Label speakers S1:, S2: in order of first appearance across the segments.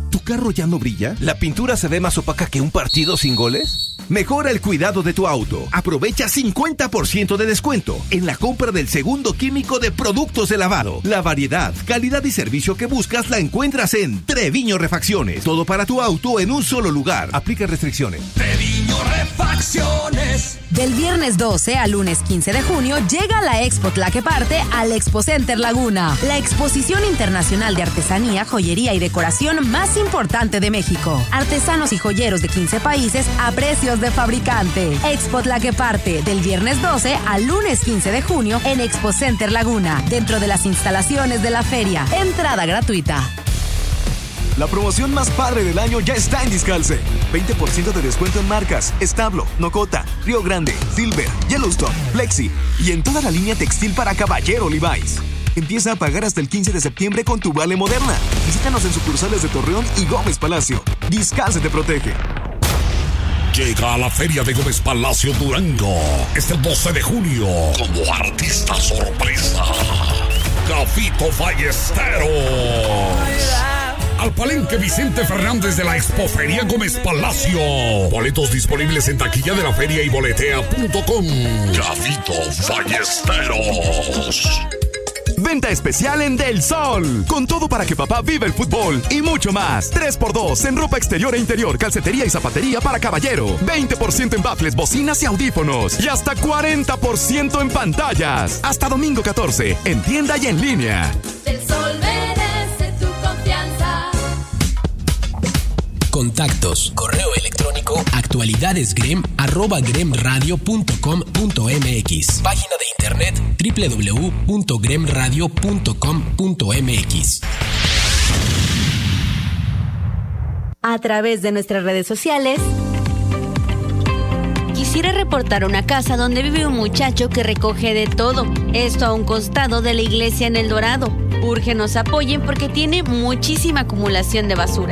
S1: ¿Tu carro ya no brilla? ¿La pintura se ve más opaca que un partido sin goles? Mejora el cuidado de tu auto. Aprovecha 50% de descuento en la compra del segundo químico de productos de lavado. La variedad, calidad y servicio que buscas la encuentras en Treviño Refacciones. Todo para tu auto en un solo lugar. Aplica restricciones.
S2: Treviño Refacciones.
S3: Del viernes 12 al lunes 15 de junio llega la Expo Tlaqueparte al Expo Center Laguna. La exposición internacional de artesanía, joyería y decoración más importante de México. Artesanos y joyeros de 15 países a precios de fabricante. Expo Tlaqueparte, del viernes 12 al lunes 15 de junio en Expo Center Laguna, dentro de las instalaciones de la feria. Entrada gratuita.
S4: La promoción más padre del año ya está en Discalce. 20% de descuento en marcas Establo, Nocota, Río Grande, Silver, Yellowstone, Flexi y en toda la línea textil para caballero Levi's. Empieza a pagar hasta el 15 de septiembre con tu Vale Moderna. Visítanos en sucursales de Torreón y Gómez Palacio. Discalce te protege.
S2: Llega a la Feria de Gómez Palacio Durango este 12 de junio como artista sorpresa, Gafito Ballesteros. Al Palenque Vicente Fernández de la Expoferia Gómez Palacio. Boletos disponibles en taquilla de la feria y boletea.com. Gafito Ballesteros.
S4: Venta especial en Del Sol. Con todo para que papá viva el fútbol y mucho más. 3x2 en ropa exterior e interior, calcetería y zapatería para caballero. 20% en baffles, bocinas y audífonos. Y hasta 40% en pantallas. Hasta domingo 14, en tienda y en línea.
S5: Del Sol merece tu confianza.
S6: Contactos, correo electrónico, actualidadesgrem@gremradio.com.mx. Página de internet www.gremradio.com.mx.
S7: A través de nuestras redes sociales. Quisiera reportar una casa donde vive un muchacho que recoge de todo. Esto a un costado de la iglesia en El Dorado. Urge nos apoyen porque tiene muchísima acumulación de basura.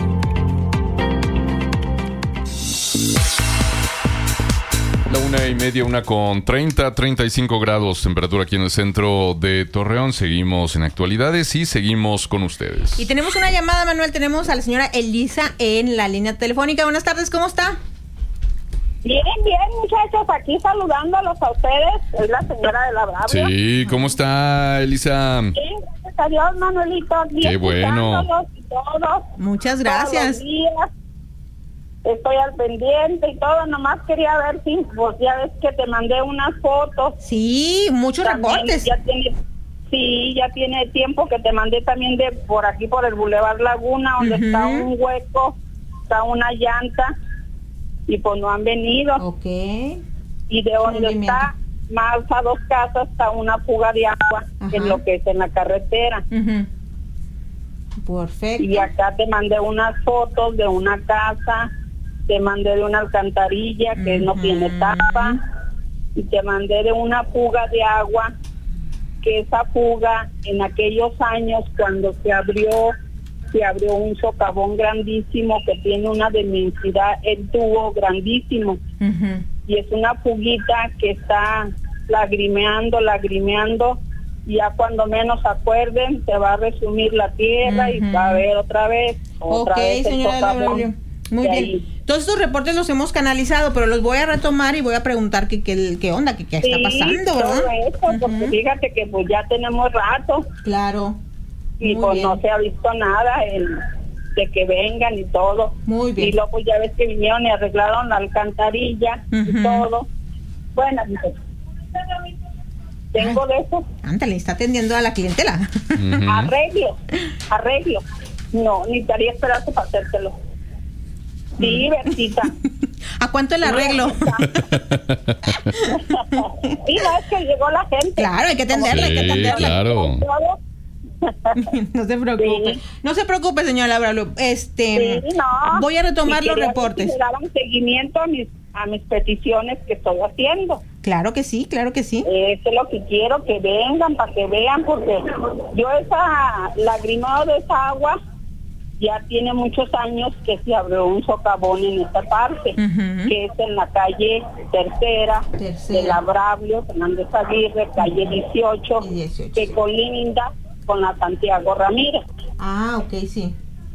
S8: La 1:30, 1:30, 35 grados temperatura aquí en el centro de Torreón. Seguimos en actualidades y seguimos con ustedes.
S9: Y tenemos una llamada, Manuel. Tenemos a la señora Elisa en la línea telefónica. Buenas tardes, ¿cómo está?
S10: Bien, muchachos, aquí saludándolos a ustedes. Es la señora de la Bravo.
S8: Sí, ¿cómo está, Elisa?
S10: Sí, gracias a Dios, Manuelito.
S8: Qué bueno.
S10: Y todos,
S9: muchas gracias.
S10: Todos los días. Estoy al pendiente y todo, nomás quería ver si, pues ya ves que te mandé unas fotos.
S9: Sí, muchos reportes.
S10: Ya tiene tiempo que te mandé también de por aquí, por el Boulevard Laguna, donde está un hueco, está una llanta, y pues no han venido.
S9: Ok.
S10: Y de donde está, más a 2 casas, está una fuga de agua, que es lo que es en la carretera.
S9: Perfecto.
S10: Y acá te mandé unas fotos de una casa, te mandé de una alcantarilla que no tiene tapa, y te mandé de una fuga de agua, que esa fuga en aquellos años cuando se abrió un socavón grandísimo que tiene una densidad, el tubo grandísimo, y es una fuguita que está lagrimeando, y ya cuando menos acuerden se va a resumir la tierra y va a haber otra vez el socavón.
S9: Muy bien.
S10: Ahí.
S9: Todos estos reportes los hemos canalizado, pero los voy a retomar y voy a preguntar qué onda, qué está pasando, ¿verdad?
S10: Porque fíjate que pues ya tenemos rato.
S9: Claro.
S10: Y pues no se ha visto nada de que vengan y todo.
S9: Muy bien.
S10: Y luego pues ya ves que vinieron y arreglaron la alcantarilla y todo. Bueno, tengo de eso.
S9: Ándale, está atendiendo a la clientela.
S10: Arreglo. No, necesitaría esperarte para hacértelo. Sí, Bertita.
S9: ¿A cuánto el arreglo?
S10: Sí, no, es que llegó la gente.
S9: Claro, hay que atenderla,
S8: claro.
S9: No se preocupe. Sí. No se preocupe, señora Labralo. Voy a retomar los reportes.
S10: Que daban seguimiento a mis peticiones que estoy haciendo.
S9: Claro que sí.
S10: Eso es lo que quiero, que vengan para que vean, porque yo esa lagrimado de esa agua ya tiene muchos años que se abrió un socavón en esta parte, que es en la calle tercera. De la Braulio Fernández Aguirre, calle 18, que colinda con la Santiago Ramírez.
S9: Ah, ok, sí.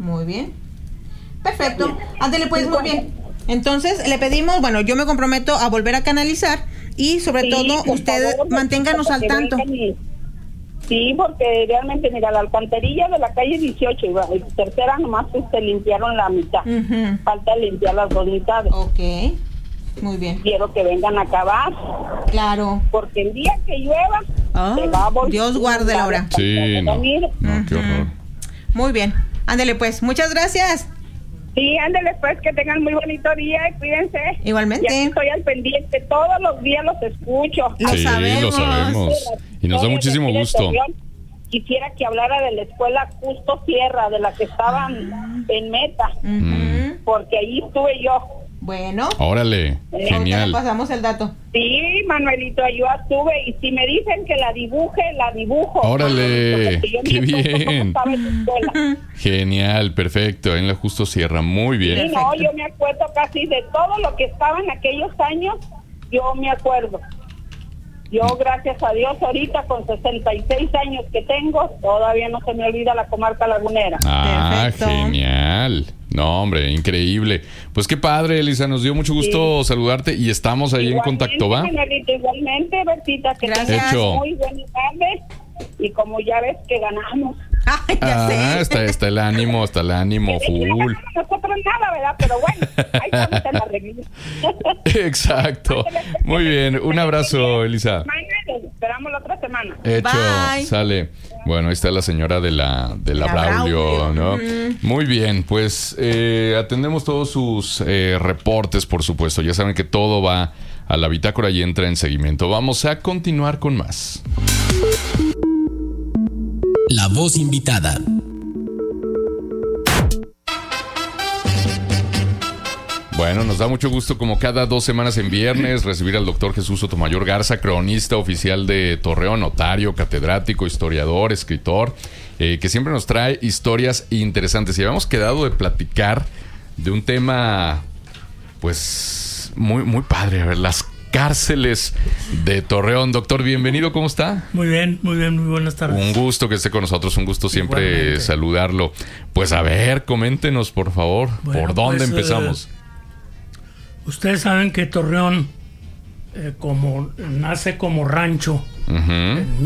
S9: Muy bien. Perfecto. Ándele pues, muy bien. Entonces, le pedimos, bueno, yo me comprometo a volver a canalizar y sobre todo ustedes manténganos al tanto.
S10: Sí, porque realmente, mira, la alcantarilla de la calle 18 y la tercera nomás limpiaron la mitad. Falta limpiar las dos mitades.
S9: Ok, muy bien.
S10: Quiero que vengan a acabar.
S9: Claro.
S10: Porque el día que llueva, se va a volver.
S9: Dios guarde la hora.
S8: Sí, no, qué horror.
S9: Muy bien. Ándele pues, muchas gracias.
S10: Sí, ándale pues, que tengan muy bonito día y cuídense.
S9: Igualmente.
S10: Y aquí estoy al pendiente, todos los días los escucho.
S8: Lo sabemos. Y nos da muchísimo gusto.
S10: Quisiera que hablara de la escuela Justo Sierra, de la que estaban en Meta, porque ahí estuve yo.
S9: Bueno.
S8: Órale, genial.
S9: Pasamos el dato.
S10: Sí, Manuelito, yo estuve y si me dicen que la dibuje, la dibujo.
S8: Órale, qué bien. Genial, perfecto, en la Justo Sierra, muy bien.
S10: Sí, no, yo me acuerdo casi de todo lo que estaba en aquellos años, yo me acuerdo. Yo, gracias a Dios, ahorita con 66 años que tengo, todavía no se me olvida la comarca lagunera.
S8: Ah, perfecto. Genial. No, hombre, increíble. Pues qué padre, Elisa, nos dio mucho gusto saludarte y estamos ahí en contacto, ¿va?
S10: Igualmente, Bertita, que tengas muy buena tarde y como ya ves que ganamos.
S8: Está el ánimo full.
S10: Nosotros nada, ¿verdad? Pero bueno, ahí estamos en la regla.
S8: Exacto. Muy bien, un abrazo, Elisa.
S10: Mañana esperamos la otra semana.
S8: Hecho, bye. Sale. Bueno, ahí está la señora de la Braulio, ¿no? Muy bien, pues atendemos todos sus reportes, por supuesto. Ya saben que todo va a la bitácora y entra en seguimiento. Vamos a continuar con más.
S6: La voz invitada.
S8: Bueno, nos da mucho gusto como cada 2 semanas en viernes recibir al doctor Jesús Sotomayor Garza, cronista oficial de Torreón, notario, catedrático, historiador, escritor, que siempre nos trae historias interesantes. Y habíamos quedado de platicar de un tema pues muy, muy padre, a ver, las cárceles de Torreón. Doctor, bienvenido, ¿cómo está?
S11: Muy bien, muy buenas tardes.
S8: Un gusto que esté con nosotros, un gusto siempre saludarlo. Pues a ver, coméntenos por favor, ¿por dónde empezamos?
S11: Ustedes saben que Torreón nace como rancho en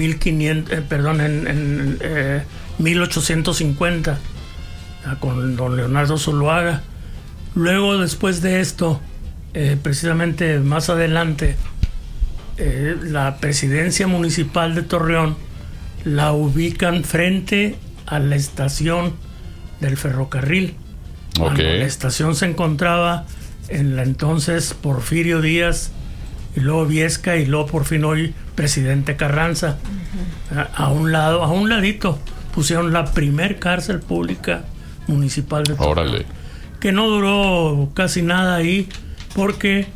S11: 1850 con don Leonardo Zuluaga. Luego, después de esto, precisamente más adelante, la presidencia municipal de Torreón la ubican frente a la estación del ferrocarril. Cuando la estación se encontraba en la entonces Porfirio Díaz y luego Viesca y luego por fin hoy presidente Carranza. A un ladito pusieron la primer cárcel pública municipal de Torreón. Órale. Que no duró casi nada ahí porque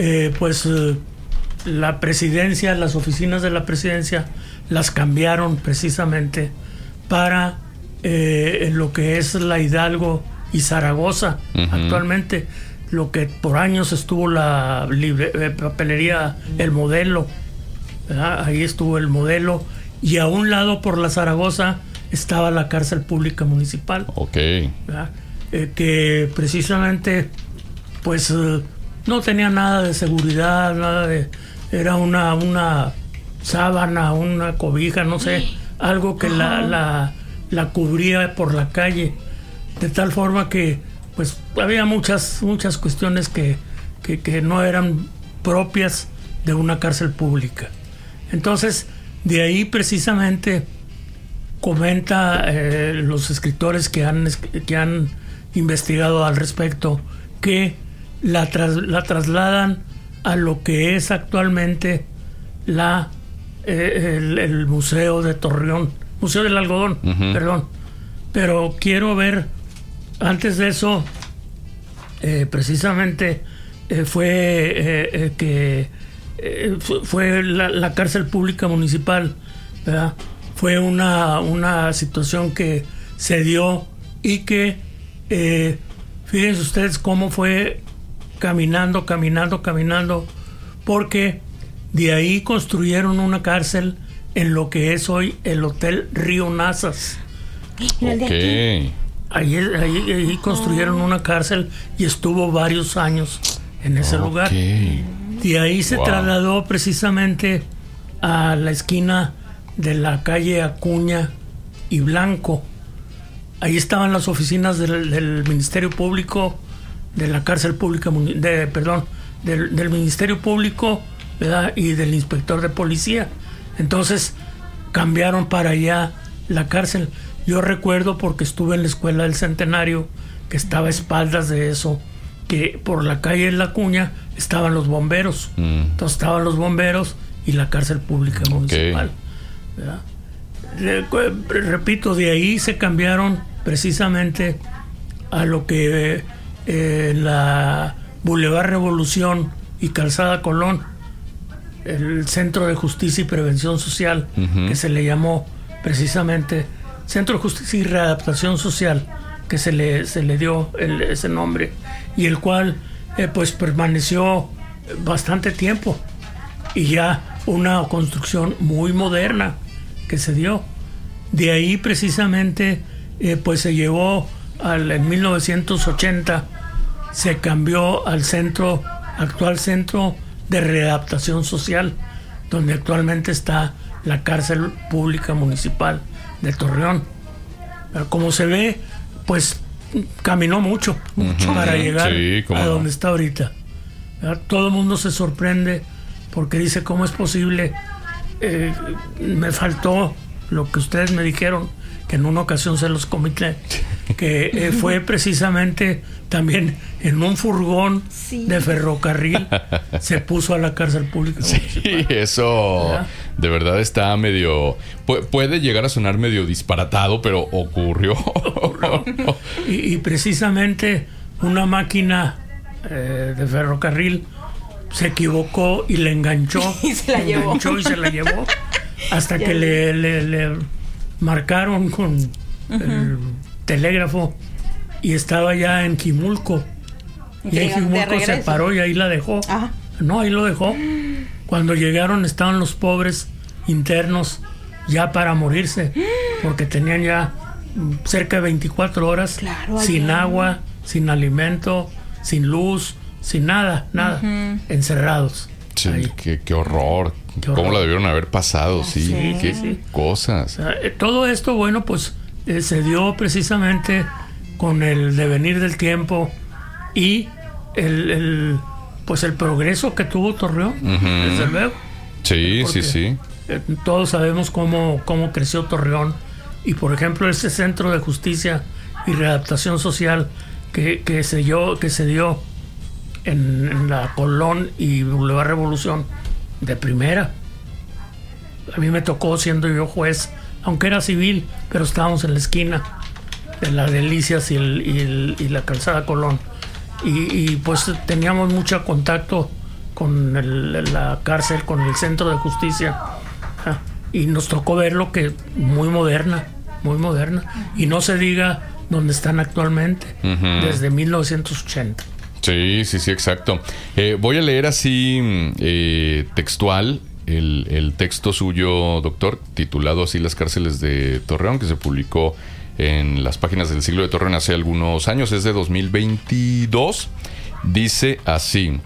S11: la presidencia, las oficinas de la presidencia las cambiaron precisamente para lo que es la Hidalgo y Zaragoza. Actualmente lo que por años estuvo la papelería El Modelo, ¿verdad? Ahí estuvo El Modelo y a un lado por la Zaragoza estaba la cárcel pública municipal, que precisamente pues no tenía nada de seguridad, era una sábana, una cobija, no sé, algo que la cubría por la calle, de tal forma que pues había muchas cuestiones que no eran propias de una cárcel pública. Entonces, de ahí precisamente comenta los escritores que han investigado al respecto, que la trasladan a lo que es actualmente el Museo de Torreón, Museo del Algodón, perdón. Pero quiero ver, antes de eso, precisamente fue la cárcel pública municipal, ¿verdad? Fue una situación que se dio y que fíjense ustedes cómo fue caminando, porque de ahí construyeron una cárcel en lo que es hoy el Hotel Río Nazas. Ahí construyeron una cárcel y estuvo varios años en ese lugar. De ahí se trasladó precisamente a la esquina de la calle Acuña y Blanco. Ahí estaban las oficinas del Ministerio Público, de la cárcel pública, del Ministerio Público, ¿verdad? Y del inspector de policía. Entonces cambiaron para allá la cárcel. Yo recuerdo, porque estuve en la escuela del Centenario, que estaba a espaldas de eso, que por la calle de La Cuña estaban los bomberos. Entonces estaban los bomberos y la cárcel pública municipal, ¿verdad? Repito, de ahí se cambiaron precisamente a lo que la Boulevard Revolución y Calzada Colón, el Centro de Justicia y Prevención Social, que se le llamó precisamente Centro de Justicia y Readaptación Social, que se le dio ese nombre, y el cual pues permaneció bastante tiempo, y ya una construcción muy moderna que se dio. De ahí precisamente pues se llevó en 1980, se cambió al actual Centro de Readaptación Social, donde actualmente está la cárcel pública municipal de Torreón. Pero como se ve, pues caminó mucho para llegar a donde está ahorita. Todo el mundo se sorprende porque dice, ¿cómo es posible? Me faltó lo que ustedes me dijeron, que en una ocasión se los comenté, que fue precisamente también en un furgón de ferrocarril se puso a la cárcel pública municipal.
S8: Sí, eso, ¿verdad? De verdad está medio... Puede llegar a sonar medio disparatado, pero ocurrió.
S11: y precisamente una máquina de ferrocarril se equivocó y le enganchó.
S9: Y se la llevó.
S11: Hasta que le marcaron con el telégrafo y estaba ya en Quimulco. Y ahí Quimulco se paró y ahí la dejó. No, ahí lo dejó. Cuando llegaron estaban los pobres internos ya para morirse, porque tenían ya cerca de 24 horas sin agua, sin alimento, sin luz, sin nada, encerrados.
S8: Sí, qué horror. ¿Cómo la debieron haber pasado? Qué cosas.
S11: O sea, todo esto, bueno, pues se dio precisamente con el devenir del tiempo y el progreso que tuvo Torreón, desde luego.
S8: Sí, porque
S11: todos sabemos cómo creció Torreón, y por ejemplo ese Centro de Justicia y Readaptación Social que se dio en la Colón y Boulevard Revolución, de primera. A mí me tocó, siendo yo juez, aunque era civil, pero estábamos en la esquina de las Delicias y la Calzada Colón, y pues teníamos mucho contacto con la cárcel, con el Centro de Justicia, y nos tocó verlo, que muy moderna, y no se diga donde están actualmente, desde 1980.
S8: Sí, exacto. Voy a leer así textual el texto suyo, doctor, titulado así Las cárceles de Torreón, que se publicó en las páginas del Siglo de Torreón hace algunos años. Es de 2022. Dice así: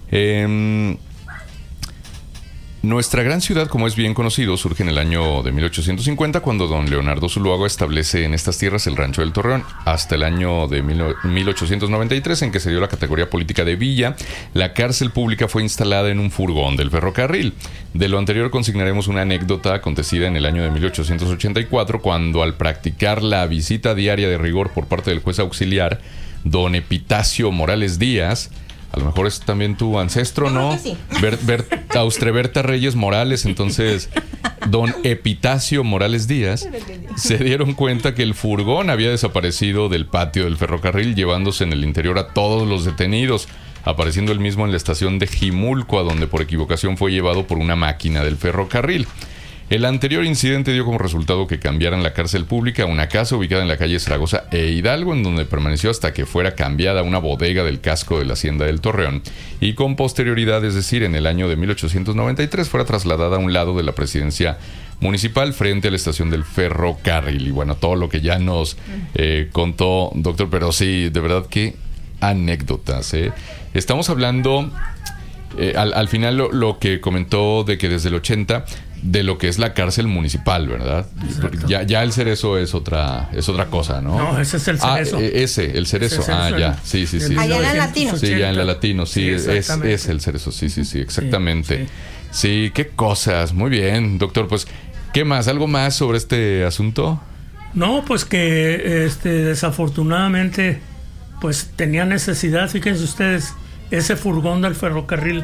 S8: nuestra gran ciudad, como es bien conocido, surge en el año de 1850, cuando don Leonardo Zuluaga establece en estas tierras el Rancho del Torreón, hasta el año de 1893, en que se dio la categoría política de villa. La cárcel pública fue instalada en un furgón del ferrocarril. De lo anterior consignaremos una anécdota acontecida en el año de 1884, cuando, al practicar la visita diaria de rigor por parte del juez auxiliar, don Epitacio Morales Díaz, a lo mejor es también tu ancestro, ¿no? Sí. Austreberta Reyes Morales. Entonces, don Epitacio Morales Díaz, se dieron cuenta que el furgón había desaparecido del patio del ferrocarril, llevándose en el interior a todos los detenidos, apareciendo el mismo en la estación de Jimulco, a donde por equivocación fue llevado por una máquina del ferrocarril. El anterior incidente dio como resultado que cambiaran la cárcel pública a una casa ubicada en la calle Zaragoza e Hidalgo, en donde permaneció hasta que fuera cambiada a una bodega del casco de la Hacienda del Torreón, y con posterioridad, es decir, en el año de 1893, fuera trasladada a un lado de la presidencia municipal frente a la estación del ferrocarril. Y bueno, todo lo que ya nos contó, doctor, pero sí, de verdad que anécdotas. Estamos hablando, al final lo que comentó de que desde el 80, de lo que es la cárcel municipal, ¿verdad? Ya el Cerezo es otra cosa, ¿no?
S11: No, ese es el Cerezo.
S8: El Cerezo.
S11: Ya.
S8: Sí.
S9: Allá en la Latino.
S8: Sí, ya en la Latino, sí, es el Cerezo. Sí, exactamente. Sí, qué cosas. Muy bien, doctor. Pues, ¿qué más? ¿Algo más sobre este asunto?
S11: No, pues que desafortunadamente pues tenía necesidad. Fíjense ustedes, ese furgón del ferrocarril,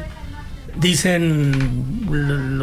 S11: dicen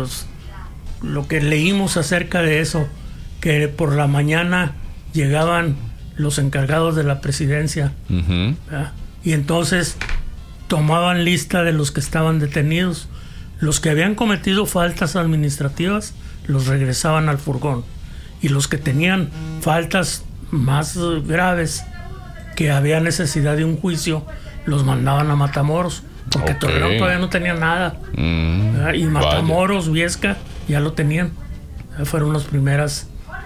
S11: lo que leímos acerca de eso, que por la mañana llegaban los encargados de la presidencia, ¿verdad? Y entonces tomaban lista de los que estaban detenidos. Los que habían cometido faltas administrativas los regresaban al furgón, y los que tenían faltas más graves, que había necesidad de un juicio, los mandaban a Matamoros, porque Torreón todavía no tenía nada. Y Matamoros, Viesca, ya lo tenían. Fueron las primeras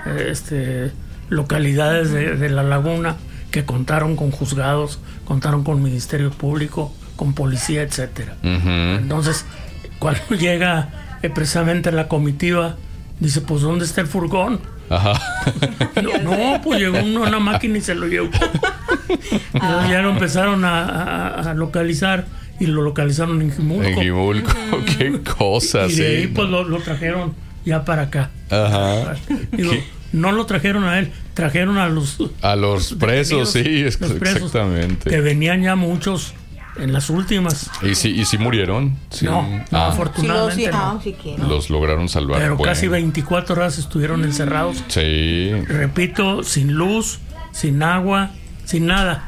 S11: localidades de la Laguna que contaron con juzgados, contaron con Ministerio Público, con policía, etcétera. Entonces, cuando llega precisamente la comitiva, dice, pues ¿dónde está el furgón?
S8: Ajá.
S11: No, pues llegó una máquina y se lo llevó. Ya lo empezaron a localizar, y lo localizaron en Jimulco.
S8: Qué cosas.
S11: Y de ahí pues lo trajeron ya para acá.
S8: Ajá.
S11: Digo, no lo trajeron a él, trajeron a los
S8: presos, sí, exactamente.
S11: Que venían ya muchos en las últimas.
S8: ¿Y si murieron? Sí.
S11: No, afortunadamente no.
S8: Los lograron salvar.
S11: Pero casi 24 horas estuvieron encerrados.
S8: Sí.
S11: Repito, sin luz, sin agua, sin nada.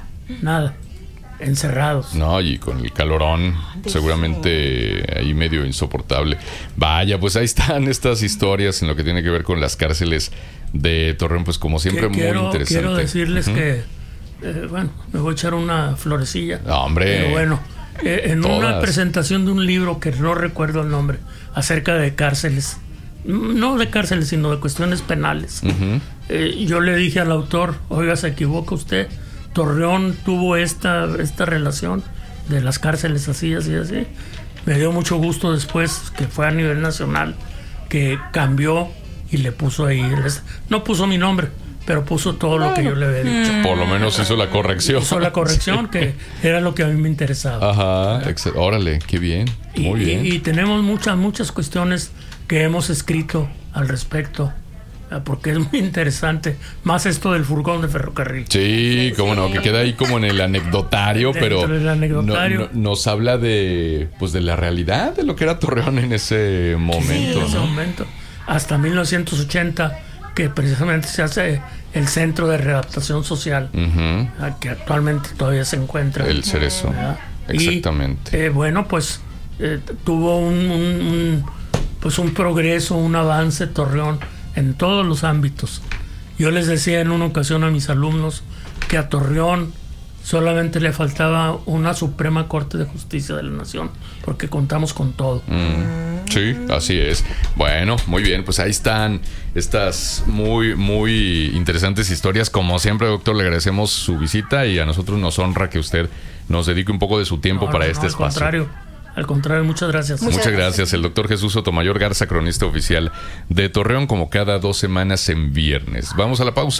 S11: Encerrados.
S8: No, y con el calorón, seguramente ahí medio insoportable. Vaya, pues ahí están estas historias en lo que tiene que ver con las cárceles de Torreón, pues como siempre muy interesante.
S11: Quiero decirles que, me voy a echar una florecilla.
S8: Hombre.
S11: Pero bueno, en una presentación de un libro que no recuerdo el nombre, acerca de cárceles, no de cárceles, sino de cuestiones penales. Yo le dije al autor, oiga, se equivoca usted. Torreón tuvo esta relación de las cárceles así. Me dio mucho gusto después, que fue a nivel nacional, que cambió y le puso ahí, no puso mi nombre, pero puso todo lo que yo le había dicho.
S8: Por lo menos hizo la corrección.
S11: Que era lo que a mí me interesaba.
S8: Ajá, órale, qué bien, muy bien.
S11: Y tenemos muchas cuestiones que hemos escrito al respecto, porque es muy interesante, más esto del furgón de ferrocarril.
S8: Sí, cómo no, que queda ahí como en el anecdotario, pero nos habla de la realidad de lo que era Torreón en ese momento.
S11: Sí, en ese momento. Hasta 1980, que precisamente se hace el Centro de Readaptación Social, que actualmente todavía se encuentra.
S8: El Cerezo, exactamente.
S11: Y tuvo un progreso, un avance Torreón en todos los ámbitos. Yo les decía en una ocasión a mis alumnos que a Torreón solamente le faltaba una Suprema Corte de Justicia de la Nación, porque contamos con todo.
S8: Sí, así es. Bueno, muy bien, pues ahí están estas muy interesantes historias. Como siempre, doctor, le agradecemos su visita, y a nosotros nos honra que usted nos dedique un poco de su tiempo para este espacio.
S11: Al contrario, muchas gracias.
S8: Muchas gracias. El doctor Jesús Sotomayor Garza, cronista oficial de Torreón, como cada 2 semanas en viernes. Vamos a la pausa,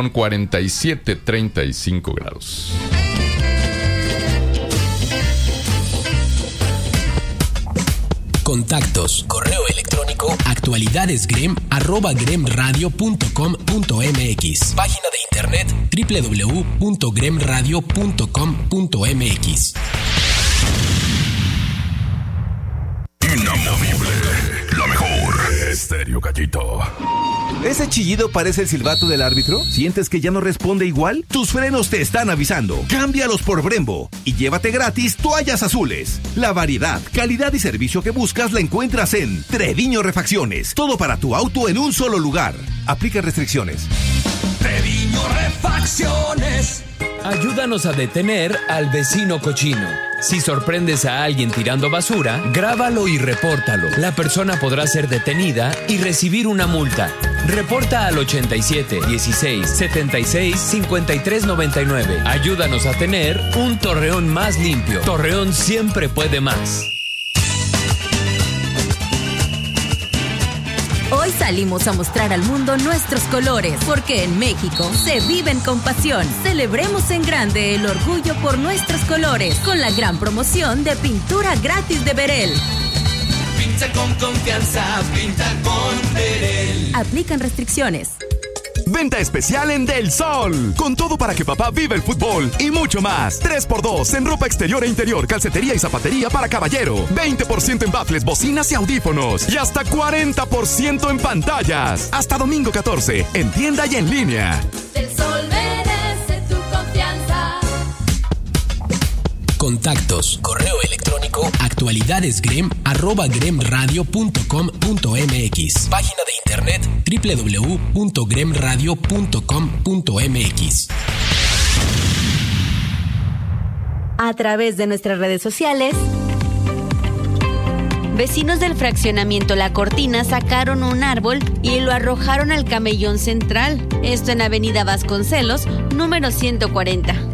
S8: 1:47:35 grados.
S6: Contactos, correo electrónico, actualidadesgrem@gremradio.com.mx. Página de internet www.gremradio.com.mx.
S2: Inamovible, la mejor. Estéreo Gallito.
S1: ¿Ese chillido parece el silbato del árbitro? ¿Sientes que ya no responde igual? Tus frenos te están avisando. Cámbialos por Brembo y llévate gratis toallas azules. La variedad, calidad y servicio que buscas la encuentras en Treviño Refacciones. Todo para tu auto en un solo lugar. Aplica restricciones.
S12: Treviño Refacciones.
S13: Ayúdanos a detener al vecino cochino.
S12: Si sorprendes a alguien tirando basura, grábalo y repórtalo. La persona podrá ser detenida y recibir una multa. Reporta al 87 16 76 53 99. Ayúdanos a tener un Torreón más limpio. Torreón siempre puede más.
S3: Hoy salimos a mostrar al mundo nuestros colores, porque en México se viven con pasión. Celebremos en grande el orgullo por nuestros colores, con la gran promoción de pintura gratis de Berel.
S13: Pinta con confianza, pinta con Berel.
S3: Aplican restricciones.
S14: Venta especial en Del Sol. Con todo para que papá viva el fútbol y mucho más. 3x2 en ropa exterior e interior, calcetería y zapatería para caballero. 20% en baffles, bocinas y audífonos. Y hasta 40% en pantallas. Hasta domingo 14, en tienda y en línea.
S5: Del Sol merece tu confianza.
S6: Contactos, correo electrónico, actualidadesgrem@gremradio.com.mx. Página de internet www.gremradio.com.mx.
S7: A través de nuestras redes sociales, vecinos del fraccionamiento La Cortina sacaron un árbol y lo arrojaron al camellón central. Esto en Avenida Vasconcelos, número 140.